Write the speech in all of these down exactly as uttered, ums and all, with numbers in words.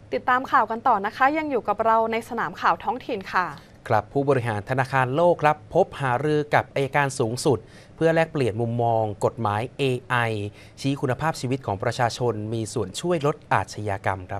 ติดตามข่าวกันต่อนะคะยังอยู่กับเราในสนามข่าวท้องถิ่นค่ะครับผู้บริหารธนาคารโลกครับพบหารือกับอัยการสูงสุดเพื่อแลกเปลี่ยนมุมมองกฎหมาย เอ ไอ ชี้คุณภาพชีวิตของประชาชนมีส่วนช่วยลดอาชญากรรมครับ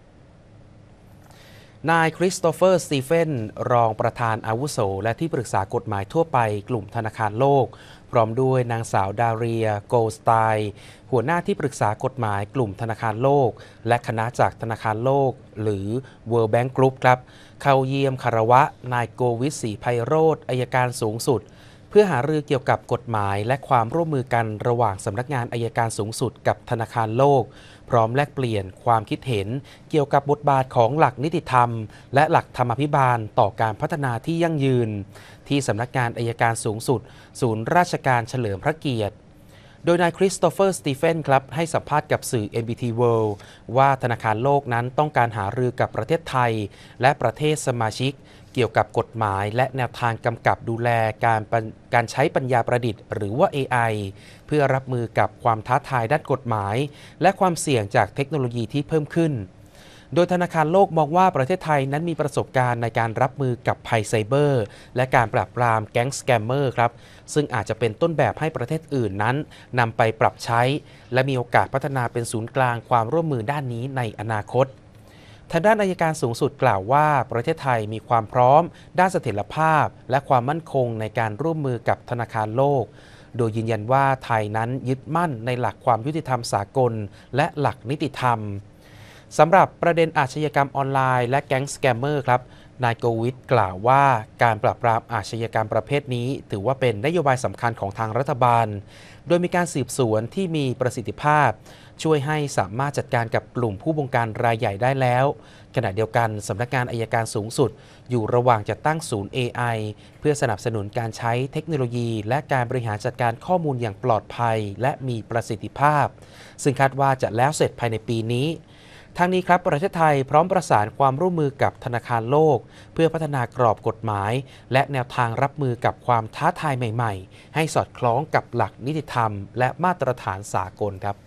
นายคริสโตเฟอร์สตีเฟนรองประธานอาวุโสและที่ปรึกษากฎหมายทั่วไปกลุ่มธนาคารโลกพร้อมด้วยนางสาวดาเรียโกลสไตน์หัวหน้าที่ปรึกษากฎหมายกลุ่มธนาคารโลกและคณะจากธนาคารโลกหรือ World Bank Group ครับเข้าเยี่ยมคารวะนายโกวิทศรีไพโรจน์อัยการสูงสุดเพื่อหารือเกี่ยวกับกฎหมายและความร่วมมือกันระหว่างสำนักงานอัยการสูงสุดกับธนาคารโลกพร้อมแลกเปลี่ยนความคิดเห็นเกี่ยวกับบทบาทของหลักนิติธรรมและหลักธรรมาภิบาลต่อการพัฒนาที่ยั่งยืนที่สำนักงานอัยการสูงสุดศูนย์ราชการเฉลิมพระเกียรติโดยนายคริสโตเฟอร์สตีเฟนครับให้สัมภาษณ์กับสื่อ เอ็น บี ที World ว่าธนาคารโลกนั้นต้องการหารือกับประเทศไทยและประเทศสมาชิกเกี่ยวกับกฎหมายและแนวทางกำกับดูแลการการใช้ปัญญาประดิษฐ์หรือว่า เอ ไอ เพื่อรับมือกับความท้าทายด้านกฎหมายและความเสี่ยงจากเทคโนโลยีที่เพิ่มขึ้นโดยธนาคารโลกมองว่าประเทศไทยนั้นมีประสบการณ์ในการรับมือกับภัยไซเบอร์และการปราบปรามแก๊งสแกมเมอร์ครับซึ่งอาจจะเป็นต้นแบบให้ประเทศอื่นนั้นนำไปปรับใช้และมีโอกาสพัฒนาเป็นศูนย์กลางความร่วมมือด้านนี้ในอนาคตทางด้านอัยการสูงสุดกล่าวว่าประเทศไทยมีความพร้อมด้านเสถียรภาพและความมั่นคงในการร่วมมือกับธนาคารโลกโดยยืนยันว่าไทยนั้นยึดมั่นในหลักความยุติธรรมสากลและหลักนิติธรรมสำหรับประเด็นอาชญากรรมออนไลน์และแก๊งสแกมเมอร์ครับนายโกวิทกล่าวว่าการปราบปรามอาชญากรรมประเภทนี้ถือว่าเป็นนโยบายสำคัญของทางรัฐบาลโดยมีการสืบสวนที่มีประสิทธิภาพช่วยให้สามารถจัดการกับกลุ่มผู้บงการรายใหญ่ได้แล้วขณะเดียวกันสำนักงานอัยการสูงสุดอยู่ระหว่างจัดตั้งศูนย์ เอ ไอ เพื่อสนับสนุนการใช้เทคโนโลยีและการบริหารจัดการข้อมูลอย่างปลอดภัยและมีประสิทธิภาพซึ่งคาดว่าจะแล้วเสร็จภายในปีนี้ทางนี้ครับประเทศไทยพร้อมประสานความร่วมมือกับธนาคารโลกเพื่อพัฒนากรอบกฎหมายและแนวทางรับมือกับความท้าทายใหม่ๆให้สอดคล้องกับหลักนิติธรรมและมาตรฐานสากลครับ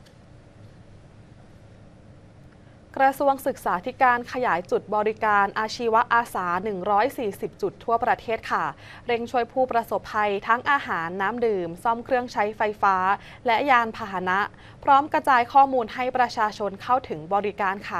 กระทรวงศึกษาธิการขยายจุดบริการอาชีวะอาสาหนึ่งร้อยสี่สิบจุดทั่วประเทศค่ะเร่งช่วยผู้ประสบภัยทั้งอาหารน้ำดื่มซ่อมเครื่องใช้ไฟฟ้าและยานพาหนะพร้อมกระจายข้อมูลให้ประชาชนเข้าถึงบริการค่ะ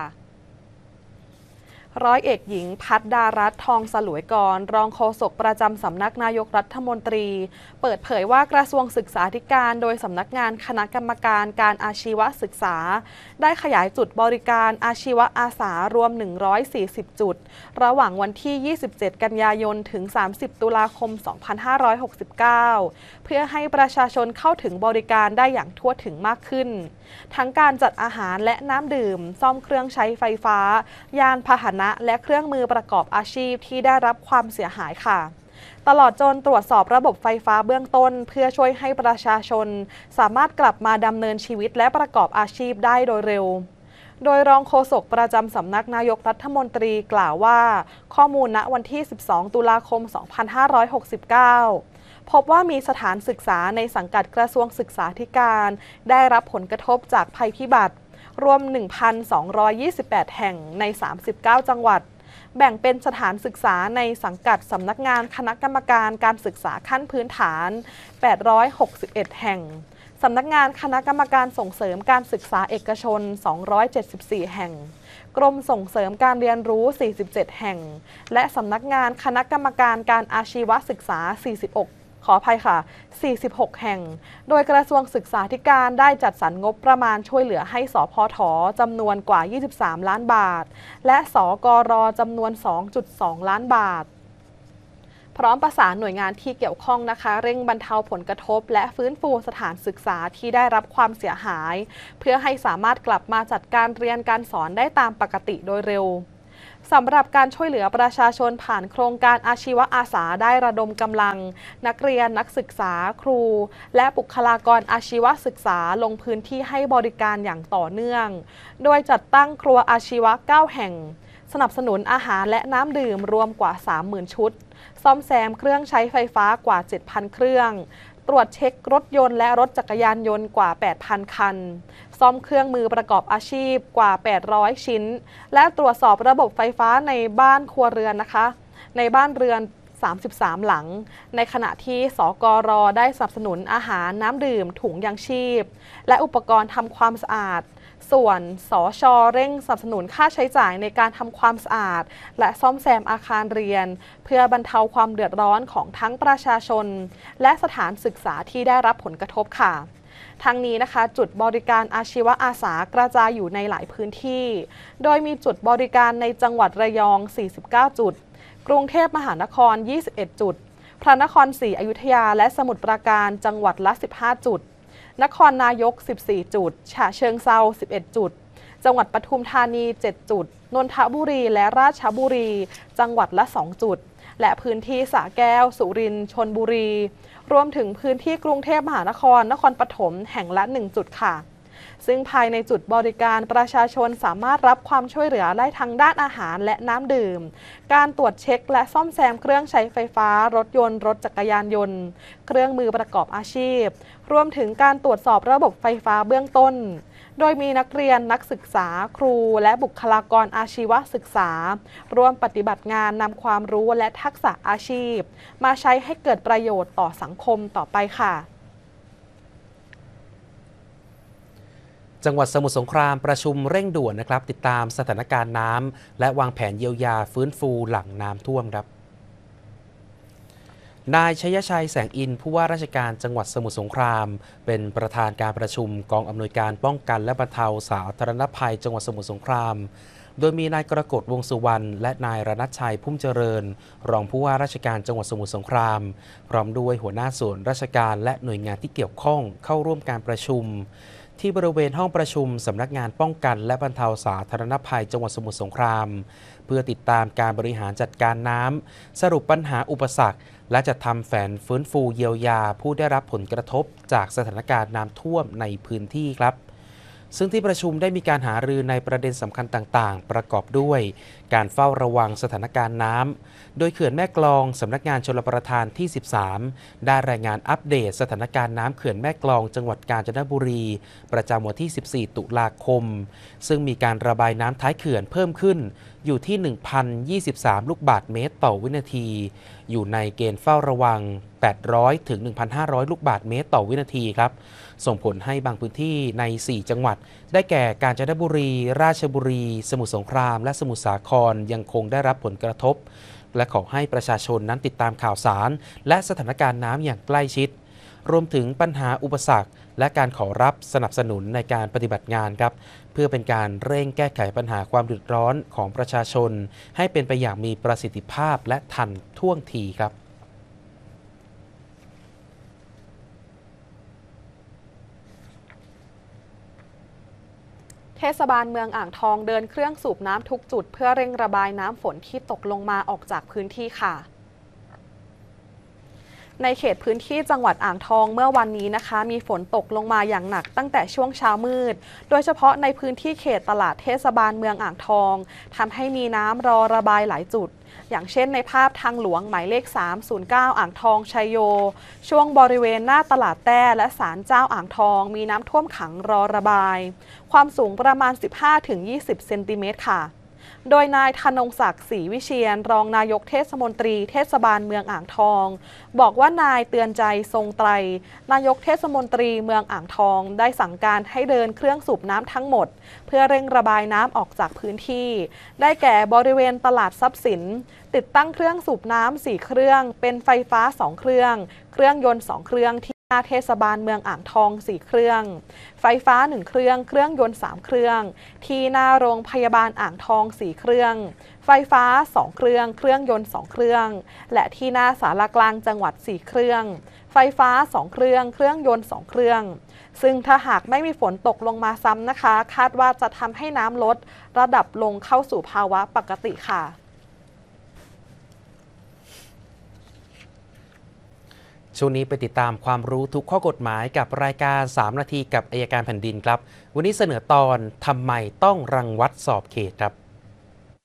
ร้อยเอกหญิงพัฒดารัตน์ทองสลวยกรรองโฆษกประจำสำนักนายกรัฐมนตรีเปิดเผยว่ากระทรวงศึกษาธิการโดยสำนักงานคณะกรรมการการอาชีวศึกษาได้ขยายจุดบริการอาชีวอาสารวมหนึ่งร้อยสี่สิบจุดระหว่างวันที่ยี่สิบเจ็ดกันยายนถึงสามสิบตุลาคมสองพันห้าร้อยหกสิบเก้าเพื่อให้ประชาชนเข้าถึงบริการได้อย่างทั่วถึงมากขึ้นทั้งการจัดอาหารและน้ำดื่มซ่อมเครื่องใช้ไฟฟ้ายานพาหนะและเครื่องมือประกอบอาชีพที่ได้รับความเสียหายค่ะตลอดจนตรวจสอบระบบไฟฟ้าเบื้องต้นเพื่อช่วยให้ประชาชนสามารถกลับมาดำเนินชีวิตและประกอบอาชีพได้โดยเร็วโดยรองโฆษกประจำสำนักนายกรัฐมนตรีกล่าวว่าข้อมูลณวันที่สิบสองตุลาคมสองพันห้าร้อยหกสิบเก้าพบว่ามีสถานศึกษาในสังกัดกระทรวงศึกษาธิการได้รับผลกระทบจากภัยพิบัติรวม หนึ่งพันสองร้อยยี่สิบแปด แห่งในสามสิบเก้าจังหวัดแบ่งเป็นสถานศึกษาในสังกัดสำนักงานคณะกรรมการการศึกษาขั้นพื้นฐานแปดร้อยหกสิบเอ็ดแห่งสำนักงานคณะกรรมการส่งเสริมการศึกษาเอกชนสองร้อยเจ็ดสิบสี่แห่งกรมส่งเสริมการเรียนรู้สี่สิบเจ็ดแห่งและสำนักงานคณะกรรมการการอาชีวศึกษาสี่สิบหกขออภัยค่ะสี่สิบหกแห่งโดยกระทรวงศึกษาธิการได้จัดสรรงบประมาณช่วยเหลือให้สพทจำนวนกว่ายี่สิบสามล้านบาทและสกรจำนวน สองจุดสองล้านบาทพร้อมประสานหน่วยงานที่เกี่ยวข้องนะคะเร่งบรรเทาผลกระทบและฟื้นฟูสถานศึกษาที่ได้รับความเสียหายเพื่อให้สามารถกลับมาจัดการเรียนการสอนได้ตามปกติโดยเร็วสำหรับการช่วยเหลือประชาชนผ่านโครงการอาชีวอาสาได้ระดมกำลังนักเรียนนักศึกษาครูและบุคลากรอาชีวศึกษาลงพื้นที่ให้บริการอย่างต่อเนื่องโดยจัดตั้งครัวอาชีวะเก้าแห่งสนับสนุนอาหารและน้ำดื่มรวมกว่า สามหมื่น ชุดซ่อมแซมเครื่องใช้ไฟฟ้ากว่า เจ็ดพัน เครื่องตรวจเช็ครถยนต์และรถจักรยานยนต์กว่า แปดพัน คันซ่อมเครื่องมือประกอบอาชีพกว่าแปดร้อยชิ้นและตรวจสอบระบบไฟฟ้าในบ้านครัวเรือนนะคะในบ้านเรือนสามสิบสามหลังในขณะที่สกรได้สนับสนุนอาหารน้ำดื่มถุงยางชีพและอุปกรณ์ทำความสะอาดส่วนสช.เร่งสนับสนุนค่าใช้จ่ายในการทำความสะอาดและซ่อมแซมอาคารเรียนเพื่อบรรเทาความเดือดร้อนของทั้งประชาชนและสถานศึกษาที่ได้รับผลกระทบค่ะทั้งนี้นะคะจุดบริการอาชีวอาสากระจายอยู่ในหลายพื้นที่โดยมีจุดบริการในจังหวัดระยองสี่สิบเก้าจุดกรุงเทพมหานครยี่สิบเอ็ดจุดพระนครศรีอยุธยาและสมุทรปราการจังหวัดละสิบห้าจุดนครนายกสิบสี่จุดฉะเชิงเทราสิบเอ็ดจุดจังหวัดปทุมธานีเจ็ดจุดนนทบุรีและราชบุรีจังหวัดละสองจุดและพื้นที่สระแก้วสุรินทร์ชลบุรีรวมถึงพื้นที่กรุงเทพมหานครนครปฐมแห่งละหนึ่งจุดค่ะซึ่งภายในจุดบริการประชาชนสามารถรับความช่วยเหลือได้ทั้งด้านอาหารและน้ำดื่มการตรวจเช็คและซ่อมแซมเครื่องใช้ไฟฟ้ารถยนต์รถจักรยานยนต์เครื่องมือประกอบอาชีพรวมถึงการตรวจสอบระบบไฟฟ้าเบื้องต้นโดยมีนักเรียนนักศึกษาครูและบุคลากรอาชีวศึกษาร่วมปฏิบัติงานนำความรู้และทักษะอาชีพมาใช้ให้เกิดประโยชน์ต่อสังคมต่อไปค่ะจังหวัดสมุทรสงครามประชุมเร่งด่วนนะครับติดตามสถานการณ์น้ำและวางแผนเยียวยาฟื้นฟูหลังน้ำท่วมครับนายชัยชัยแสงอินผู้ว่าราชการจังหวัดสมุทรสงครามเป็นประธานการประชุมกองอำนวยการป้องกันและบรรเทาสาธารณภัยจังหวัดสมุทรสงครามโดยมีนายกรกฎวงสุวรรณและนายรณชัยพุ่มเจริญรองผู้ว่าราชการจังหวัดสมุทรสงครามพร้อมด้วยหัวหน้าส่วนราชการและหน่วยงานที่เกี่ยวข้องเข้าร่วมการประชุมที่บริเวณห้องประชุมสำนักงานป้องกันและบรรเทาสาธารณภัยจังหวัดสมุทรสงครามเพื่อติดตามการบริหารจัดการน้ำสรุปปัญหาอุปสรรคและจะทำแผนฟื้นฟูเยียวยาผู้ได้รับผลกระทบจากสถานการณ์น้ำท่วมในพื้นที่ครับซึ่งที่ประชุมได้มีการหารือในประเด็นสำคัญต่างๆประกอบด้วยการเฝ้าระวังสถานการณ์น้ำโดยเขื่อนแม่กลองสำนักงานชลประทานที่สิบสามได้รายงานอัปเดตสถานการณ์น้ำเขื่อนแม่กลองจังหวัดกาญจนบุรีประจำวันที่สิบสี่ตุลาคมซึ่งมีการระบายน้ำท้ายเขื่อนเพิ่มขึ้นอยู่ที่ หนึ่งพันยี่สิบสาม ลูกบาศก์เมตรต่อวินาทีอยู่ในเกณฑ์เฝ้าระวังแปดร้อยถึง หนึ่งพันห้าร้อย ลูกบาศก์เมตรต่อวินาทีครับส่งผลให้บางพื้นที่ในสี่จังหวัดได้แก่กาญจนบุรีราชบุรีสมุทรสงครามและสมุทรสาครยังคงได้รับผลกระทบและขอให้ประชาชนนั้นติดตามข่าวสารและสถานการณ์น้ำอย่างใกล้ชิดรวมถึงปัญหาอุปสรรคและการขอรับสนับสนุนในการปฏิบัติงานครับเพื่อเป็นการเร่งแก้ไขปัญหาความเดือดร้อนของประชาชนให้เป็นไปอย่างมีประสิทธิภาพและทันท่วงทีครับเทศบาลเมืองอ่างทองเดินเครื่องสูบน้ำทุกจุดเพื่อเร่งระบายน้ำฝนที่ตกลงมาออกจากพื้นที่ค่ะในเขตพื้นที่จังหวัดอ่างทองเมื่อวันนี้นะคะมีฝนตกลงมาอย่างหนักตั้งแต่ช่วงเช้ามืดโดยเฉพาะในพื้นที่เขตตลาดเทศบาลเมืองอ่างทองทำให้มีน้ำรอระบายหลายจุดอย่างเช่นในภาพทางหลวงหมายเลขสามศูนย์เก้าอ่างทองชัยโยช่วงบริเวณหน้าตลาดแต้และศาลเจ้าอ่างทองมีน้ำท่วมขังรอระบายความสูงประมาณ สิบห้าถึงยี่สิบ เซนติเมตรค่ะโดยนายธนงศักดิ์ศรีวิเชียรรองนายกเทศมนตรีเทศบาลเมืองอ่างทองบอกว่านายเตือนใจทรงไตรนายกเทศมนตรีเมืองอ่างทองได้สั่งการให้เดินเครื่องสูบน้ำทั้งหมดเพื่อเร่งระบายน้ำออกจากพื้นที่ได้แก่บริเวณตลาดทรัพย์สินติดตั้งเครื่องสูบน้ำสี่เครื่องเป็นไฟฟ้าสองเครื่องเครื่องยนต์สองเครื่องที่หน้าเทศบาลเมืองอ่างทองสี่เครื่องไฟฟ้าหนึ่งเครื่องเครื่องยนต์สามเครื่องที่หน้าโรงพยาบาลอ่างทองสี่เครื่องไฟฟ้าสองเครื่องเครื่องยนต์สองเครื่องและที่หน้าศาลากลางจังหวัดสี่เครื่องไฟฟ้าสองเครื่องเครื่องยนต์สองเครื่องซึ่งถ้าหากไม่มีฝนตกลงมาซ้ำนะคะคาดว่าจะทำให้น้ำลดระดับลงเข้าสู่ภาวะปกติค่ะช่วงนี้ไปติดตามความรู้ทุกข้อกฎหมายกับรายการสามนาทีกับอัยการแผ่นดินครับวันนี้เสนอตอนทำไมต้องรังวัดสอบเขตครับ